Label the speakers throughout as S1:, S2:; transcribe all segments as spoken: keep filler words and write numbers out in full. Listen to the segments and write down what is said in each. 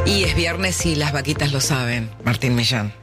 S1: Y es viernes y las vaquitas lo saben, Martín Millán.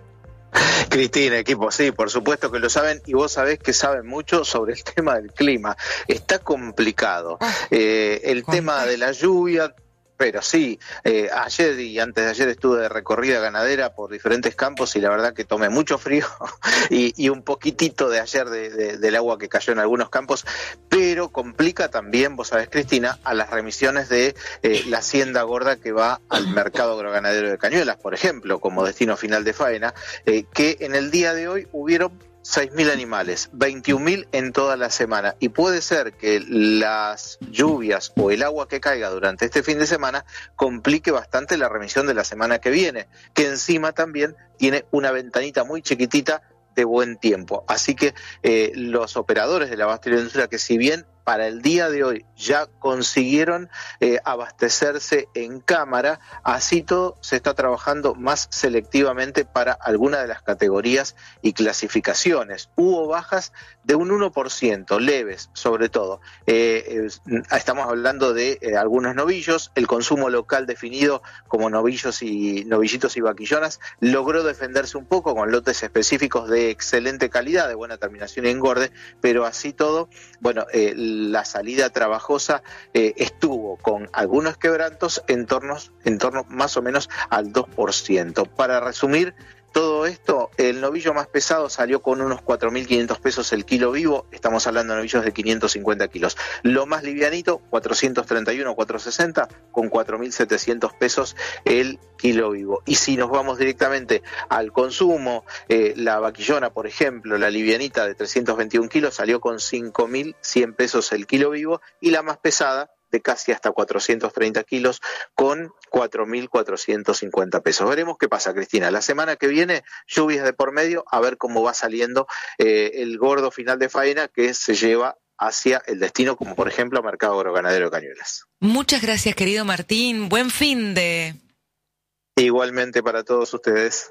S2: Cristina, equipo, sí, por supuesto que lo saben, y vos sabés que saben mucho sobre el tema del clima. Está complicado. Eh, el
S1: ¿Cómo?
S2: tema de la lluvia, pero sí, eh, ayer y antes de ayer estuve de recorrida ganadera por diferentes campos y la verdad que tomé mucho frío y, y un poquitito de ayer de, de, del agua que cayó en algunos campos, pero complica también, vos sabés, Cristina, a las remisiones de eh, la hacienda gorda que va al mercado agroganadero de Cañuelas, por ejemplo, como destino final de faena, eh, que en el día de hoy hubieron seis mil animales, veintiún mil en toda la semana, y puede ser que las lluvias o el agua que caiga durante este fin de semana complique bastante la remisión de la semana que viene, que encima también tiene una ventanita muy chiquitita de buen tiempo. Así que eh, los operadores de la abasto y la industria, que si bien para el día de hoy ya consiguieron eh, abastecerse en cámara, así todo se está trabajando más selectivamente para alguna de las categorías y clasificaciones. Hubo bajas de un uno por ciento, leves sobre todo. Eh, eh, estamos hablando de eh, algunos novillos. El consumo local definido como novillos y novillitos y vaquillonas logró defenderse un poco con lotes específicos de excelente calidad, de buena terminación y engorde, pero así todo, bueno, eh, la salida trabajosa eh, estuvo con algunos quebrantos en torno, en torno más o menos al dos por ciento. Para resumir todo esto, el novillo más pesado salió con unos cuatro mil quinientos pesos el kilo vivo, estamos hablando de novillos de quinientos cincuenta kilos. Lo más livianito, cuatrocientos treinta y uno, cuatrocientos sesenta, con cuatro mil setecientos pesos el kilo vivo. Y si nos vamos directamente al consumo, eh, la vaquillona, por ejemplo, la livianita de trescientos veintiún kilos salió con cinco mil cien pesos el kilo vivo, y la más pesada, de casi hasta cuatrocientos treinta kilos, con cuatro mil cuatrocientos cincuenta pesos. Veremos qué pasa, Cristina. La semana que viene, lluvias de por medio, a ver cómo va saliendo eh, el gordo final de faena que se lleva hacia el destino, como por ejemplo a Mercado Agroganadero de Cañuelas.
S1: Muchas gracias, querido Martín. Buen fin de...
S2: Igualmente para todos ustedes.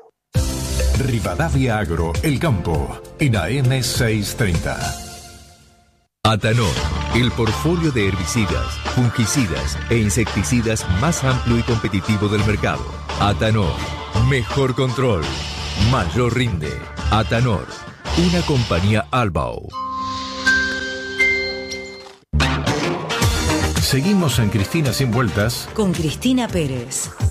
S3: Rivadavia Agro, El Campo, en A M seiscientos treinta.
S4: Atanor, el portfolio de herbicidas, fungicidas e insecticidas más amplio y competitivo del mercado. Atanor, mejor control, mayor rinde. Atanor, una compañía Albao.
S3: Seguimos en Cristina Sin Vueltas
S5: con Cristina Pérez.